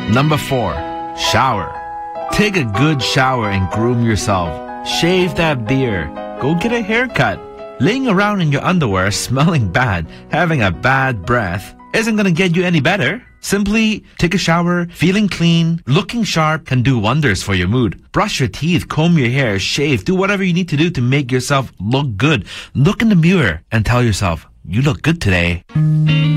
Number 4, shower. Take a good shower and groom yourself. Shave that beard. Go get a haircut. Laying around in your underwear smelling bad, having a bad breath, isn't going to get you any better. Simply take a shower, feeling clean, looking sharp can do wonders for your mood. Brush your teeth, comb your hair, shave, do whatever you need to do to make yourself look good. Look in the mirror and tell yourself, you look good today.